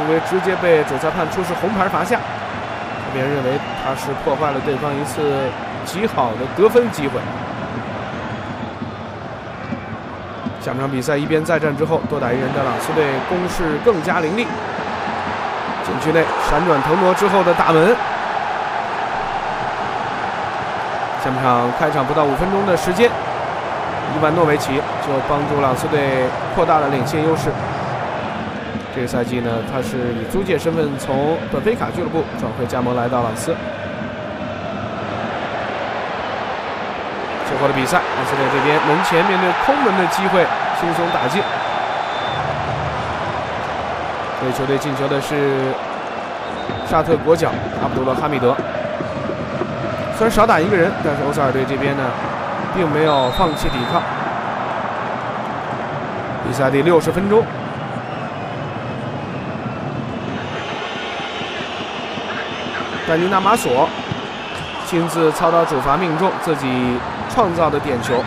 维直接被主裁判出示红牌罚下，别人认为他是破坏了对方一次极好的得分机会。下半场比赛一边再战之后，多打一人的朗斯队攻势更加凌厉，禁区内闪转腾挪之后的大门。下半场开场不到5分钟的时间，伊万诺维奇就帮助朗斯队扩大了领先优势。这个赛季呢，他是以租借身份从本菲卡俱乐部转会加盟来到朗斯。最后的比赛，朗斯队这边门前面对空门的机会轻松打进。为球队进球的是沙特国脚阿卜杜勒哈米德。虽然少打一个人，但是欧塞尔队这边呢，并没有放弃抵抗。比赛第60分钟，丹尼纳马索亲自操刀主罚命中自己创造的点球。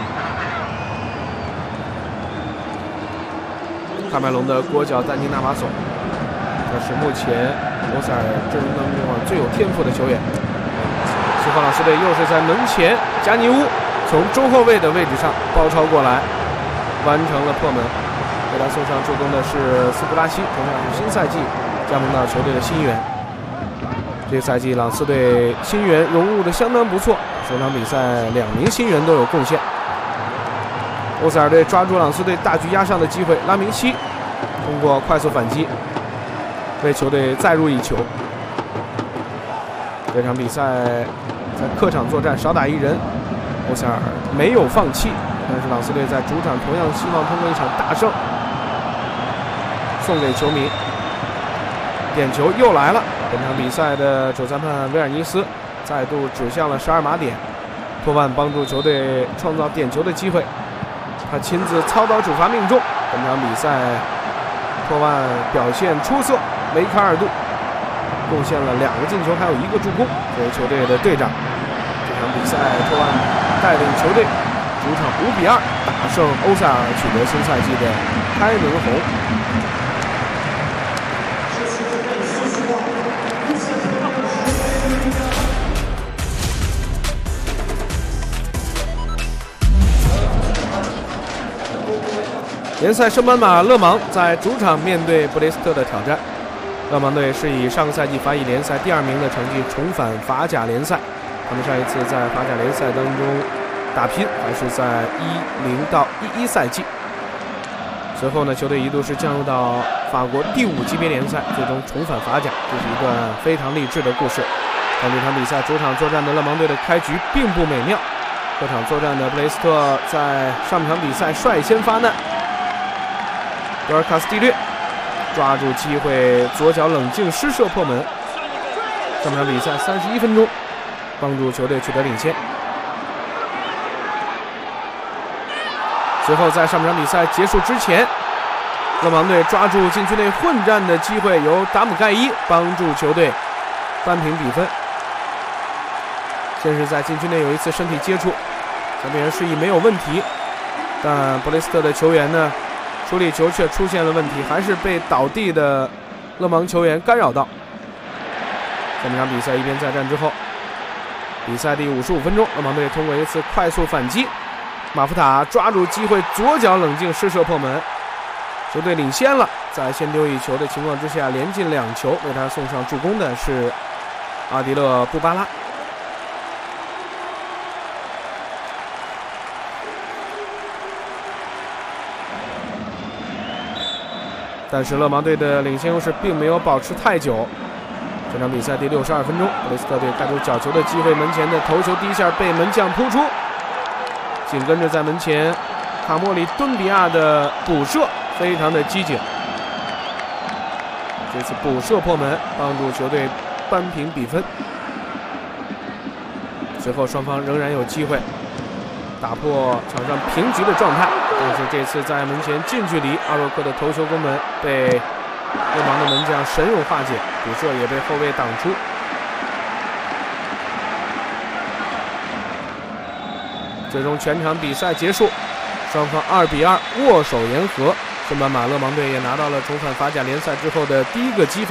喀麦隆的国脚丹尼纳马索，他是目前欧塞尔阵容当中最有天赋的球员。随后朗斯队又是在门前，加尼乌从中后卫的位置上包抄过来，完成了破门。给他送上助攻的是斯普拉西，同样是新赛季加盟到球队的新援。这个赛季朗斯队新援融入的相当不错，首场比赛2名新援都有贡献。欧塞尔队抓住朗斯队大局压上的机会，拉明西通过快速反击为球队再入一球。这场比赛在客场作战少打一人，欧塞尔没有放弃，但是朗斯队在主场同样希望通过一场大胜送给球迷。点球又来了，本场比赛的主裁判威尔尼斯再度指向了12码点，托万帮助球队创造点球的机会，他亲自操刀主罚命中。本场比赛托万表现出色，梅开2度，贡献了2个进球，还有1个助攻，作为球队的队长。这场比赛托万带领球队主场5-2打胜欧塞尔，取得新赛季的开门红。联赛升班马勒芒在主场面对布雷斯特的挑战。勒芒队是以上个赛季法乙联赛第2名的成绩重返法甲联赛，他们上一次在法甲联赛当中打拼还是在10到11赛季。随后呢，球队一度是降入到法国第5级别联赛，最终重返法甲，这是一段非常励志的故事。但这场比赛主场作战的勒芒队的开局并不美妙，客场作战的布雷斯特在上场比赛率先发难，德尔卡斯蒂略抓住机会左脚冷静施射破门。上场比赛31分钟，帮助球队取得领先。随后在上场比赛结束之前，勒芒队抓住禁区内混战的机会，由达姆盖伊帮助球队扳平比分。先是在禁区内有一次身体接触，这边示意没有问题，但布雷斯特的球员呢处理球却出现了问题，还是被倒地的勒芒球员干扰到。这场比赛一边再战之后，比赛第55分钟，勒芒队通过一次快速反击，马夫塔抓住机会左脚冷静施射破门，球队领先了。在先丢一球的情况之下，连进2球，为他送上助攻的是阿迪勒布巴拉。但是勒芒队的领先优势并没有保持太久。这场比赛第62分钟，布雷斯特队开出角球的机会，门前的头球第一下被门将扑出，紧跟着在门前卡莫里敦比亚的补射非常的机警，这次补射破门，帮助球队扳平比分。随后双方仍然有机会打破场上平局的状态，但是这次在门前近距离，阿若克的头球攻门被勒芒的门将神勇化解，补射也被后卫挡出。最终全场比赛结束，双方2-2握手言和，升班马勒芒队也拿到了重返法甲联赛之后的第1个积分。